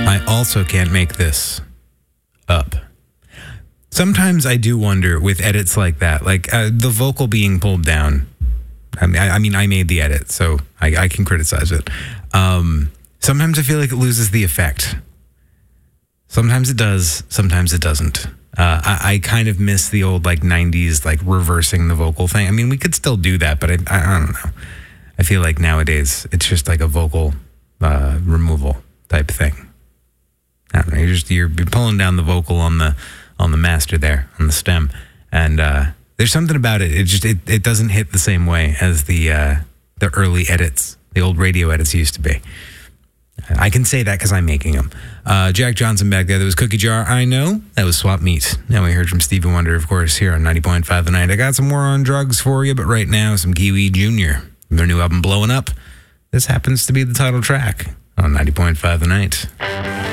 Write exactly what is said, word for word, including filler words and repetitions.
I also can't make this up. Sometimes I do wonder with edits like that, like uh, the vocal being pulled down. I mean, I, I mean, I made the edit, so I, I can criticize it. Um, sometimes I feel like it loses the effect. Sometimes it does, sometimes it doesn't. Uh, I, I kind of miss the old like nineties, like reversing the vocal thing. I mean, we could still do that, but I, I, I don't know. I feel like nowadays it's just like a vocal uh, removal type thing. I don't know. You're just you're pulling down the vocal on the on the master there on the stem, and uh, there's something about it. It just it, it doesn't hit the same way as the uh, the early edits, the old radio edits used to be. I can say that because I'm making them. Uh, Jack Johnson back there. That was Cookie Jar. I know. That was Swap Meat. Now we heard from Stevie Wonder, of course, here on ninety point five The Night. I got some more on drugs for you, but right now, some Kiwi Junior Their new album, Blowing Up. This happens to be the title track on ninety point five The Night.